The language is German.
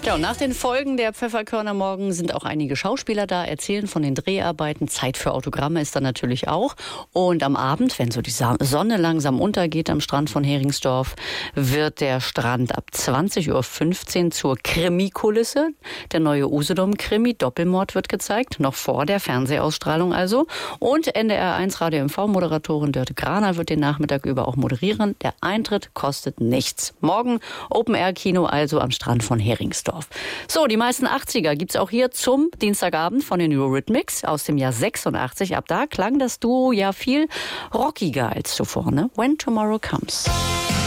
Ja, und nach den Folgen der Pfefferkörner morgen sind auch einige Schauspieler da, erzählen von den Dreharbeiten. Zeit für Autogramme ist dann natürlich auch. Und am Abend, wenn so die Sonne langsam untergeht am Strand von Heringsdorf, wird der Strand ab 20:15 Uhr zur Krimi-Kulisse. Der neue Usedom-Krimi, Doppelmord, wird gezeigt, noch vor der Fernsehausstrahlung also. Und NDR1 Radio MV-Moderatorin Dörte Graner wird den Nachmittag über auch moderieren. Der Eintritt kostet nichts. Morgen Open-Air-Kino also am Strand von Heringsdorf. So, die meisten 80er gibt's auch hier zum Dienstagabend von den Eurythmics aus dem Jahr 86. Ab da klang das Duo ja viel rockiger als zuvor, ne? When Tomorrow Comes.